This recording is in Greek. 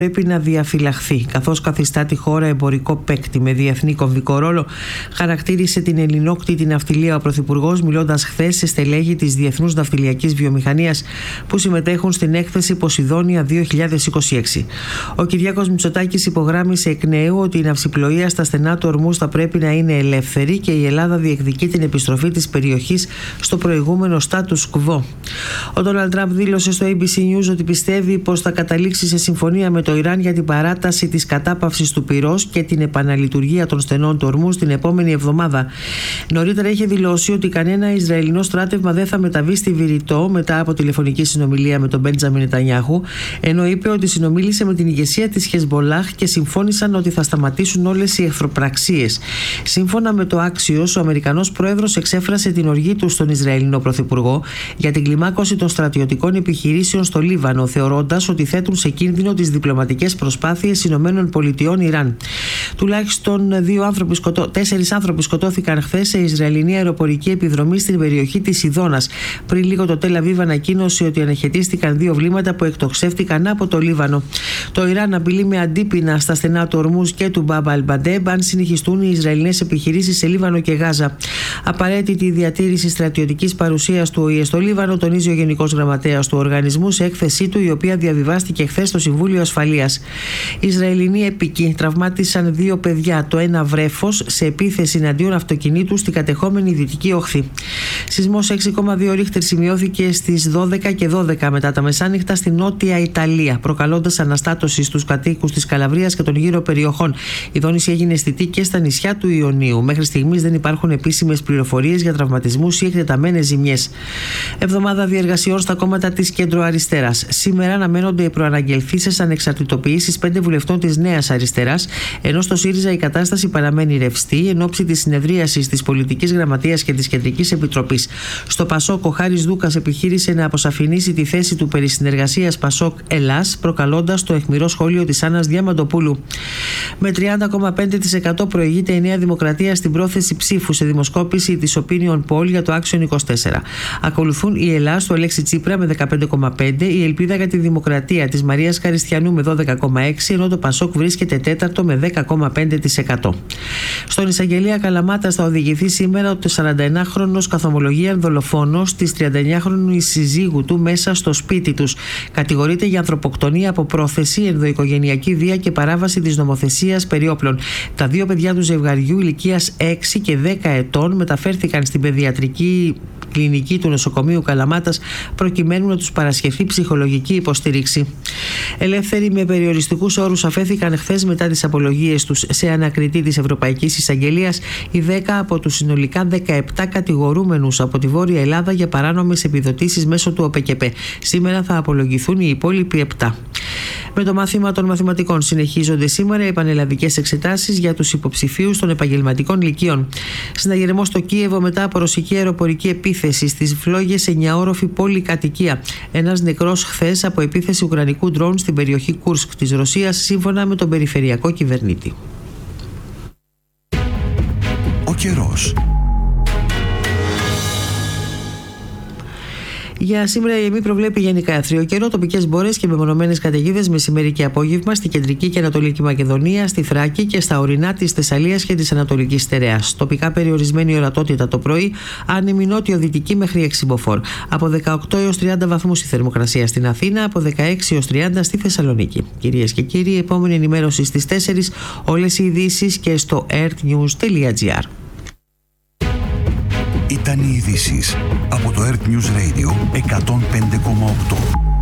πρέπει να διαφυλαχθεί, καθώς καθιστά τη χώρα εμπορικό παίκτη με διεθνή κομβικό ρόλο, χαρακτήρισε την ελληνόκτητη ναυτιλία ο Πρωθυπουργός, μιλώντας χθες σε στελέχη της Διεθνούς Ναυτιλιακής Βιομηχανίας που συμμετέχουν στην έκθεση Ποσειδόνια 2026. Ο Κυριάκος Μητσοτάκης υπογράμμισε εκ νέου ότι η ναυσιπλοεία στα στενά του Ορμούζ θα πρέπει να είναι ελεύθερη και η Ελλάδα διεκδικεί την επιστροφή της περιοχής στο προηγούμενο status quo. Ο Ντόναλντ Τραμπ δήλωσε στο ABC News ότι πιστεύει πως θα καταλήξει σε συμφωνία με το Ιράν για την παράταση της κατάπαυσης του πυρός και την επαναλειτουργία των στενών του Ορμούζ την επόμενη εβδομάδα. Νωρίτερα είχε δηλώσει ότι κανένα Ισραηλινό στράτευμα δεν θα μεταβεί στη Βηρητό μετά από τηλεφωνική συνομιλία με τον Μπέντζαμιν Νετανιάχου, ενώ είπε ότι συνομίλησε με την ηγεσία της Χεσμπολάχ και συμφώνησαν ότι θα σταματήσουν όλες οι εχθροπραξίες. Σύμφωνα με το Axios, ο Αμερικανός πρόεδρος εξέφρασε την οργή του στον Ισραηλινό πρωθυπουργό για την κλιμάκωση των στρατιωτικών επιχειρήσεων στο Λίβανο, θεωρώντας ότι θέτουν σε κίνδυνο τις διπλωματικές προσπάθειες ΗΠΑ-Ιράν. Τουλάχιστον 4 άνθρωποι σκοτώθηκαν χθες σε Ισραηλινή αεροπορική επιδρομή στην περιοχή της Ιδώνας. Πριν λίγο το Τελ Αβίβ ανακοίνωσε ότι αναχαιτίστηκαν 2 βλήματα που εκτοξεύτηκαν από το Λίβανο. Το Ιράν απειλεί με αντίπεινα στα στενά του Ορμούζ και του Μπαμπ αλ-Μαντέμπ αν συνεχιστούν οι Ισραηλινές επιχειρήσεις σε Λίβανο και Γάζα. Απαραίτητη η διατήρηση στρατιωτικής παρουσίας του ΟΗΕ στο Λίβανο, τονίζει ο Γενικός Γραμματέας του οργανισμού σε έκθεσή του, η οποία διαβιβάστηκε χθες στο Συμβούλιο Ασφαλείας. Οι Ισραηλινοί επικοί τραυμάτισαν 2 παιδιά, το ένα βρέφος, σε επίθεση εναντίον αυτοκινήτου στην κατεχόμενη Δυτική Όχθη. Σεισμός 6,2 ρίχτερ σημειώθηκε στις 12 και 12 μετά τα μεσάνυχτα στη Νότια Ιταλία, προκαλώντας αναστάτωση στους κατοίκους της Καλαβρίας και των γύρω περιοχών. Η δόνηση έγινε αισθητή και στα νησιά του Ιωνίου. Μέχρι στιγμής δεν υπάρχουν επίσημες πληροφορίες για τραυματισμούς ή εκτεταμένες ζημιές. Εβδομάδα διεργασιών στα κόμματα της κέντρο-αριστεράς. Σήμερα αναμένονται οι προαναγγελθήσεις ανεξαρτητοποιήσεις 5 βουλευτών της Νέας Αριστεράς, ενώ στο ΣΥΡΙΖΑ η κατάσταση παραμένει ρευστή εν ώψη της συνεδρίασης της Πολιτικής Γραμματείας και της Κεντρικής Επιτροπής. Στο Πασόκ, ο Χάρης Δούκας επιχείρησε να αποσαφηνίσει τη θέση του περί συνεργασίας Πασόκ-Ελλάς, προκαλώντας το αιχμηρό σχόλιο της Άννας Διαμαντοπούλου. Με 30,5% προηγείται η Νέα Δημοκρατία στην πρόθεση ψήφου σε δημοσκόπηση της Opinion Poll για το Action 24. Ακολουθούν η Ελλάς του Αλέξη Τσίπρα με 15,5%, η Ελπίδα για τη Δημοκρατία της Μαρίας Καριστιανού με 12,6%, ενώ το Πασόκ βρίσκεται τέταρτο με 10,5%. Στον εισαγγελέα Καλαμάτας θα οδηγηθεί σήμερα ο 41χρονος καθομολογίαν δολοφόνος της 39χρονης συζύγου του μέσα στο σπίτι τους. Κατηγορείται για ανθρωποκτονία από πρόθεση, ενδοοικογενειακή βία και παράβαση της νομοθεσίας περί όπλων. Τα 2 παιδιά του ζευγαριού ηλικίας 6 και 10 ετών μεταφέρθηκαν στην παιδιατρική κλινική του νοσοκομείου Καλαμάτας προκειμένου να τους παρασχεθεί ψυχολογική υποστήριξη. Ελεύθεροι με περιοριστικούς όρους αφέθηκαν χθες μετά τις απολογίες τους σε ανακριτή της Ευρωπαϊκής Εισαγγελίας οι 10 από τους συνολικά 17 κατηγορούμενους από τη Βόρεια Ελλάδα για παράνομες επιδοτήσεις μέσω του ΟΠΕΚΕΠΕ. Σήμερα θα απολογηθούν οι υπόλοιποι 7. Με το μάθημα των μαθηματικών συνεχίζονται σήμερα οι πανελλαδικές εξετάσεις για τους υποψηφίους των επαγγελματικών λυκείων. Συναγερμό στο Κίεβο μετά από ρωσική αεροπορική επίθεση στις φλόγες 9όροφη πολυκατοικία. Ένας νεκρός χθες από επίθεση ουκρανικού ντρόουν στην περιοχή Κούρσκ της Ρωσίας, σύμφωνα με τον περιφερειακό κυβερνήτη. Ο καιρός. Για σήμερα η ΕΜΗ προβλέπει γενικά εύθριο καιρό, τοπικές μπόρες και μεμονωμένες καταιγίδες μεσημέρι και απόγευμα στη κεντρική και ανατολική Μακεδονία, στη Θράκη και στα ορεινά της Θεσσαλίας και της Ανατολικής Στερεάς. Τοπικά περιορισμένη ορατότητα το πρωί, άνεμη νότιο-δυτική μέχρι 6 μποφόρ. Από 18 έως 30 βαθμούς η θερμοκρασία στην Αθήνα, από 16 έως 30 στη Θεσσαλονίκη. Κυρίες και κύριοι, επόμενη ενημέρωση στις 4, όλες οι ειδήσεις και στο earthnews.gr. Ήταν οι ειδήσεις από το Earth News Radio 105,8.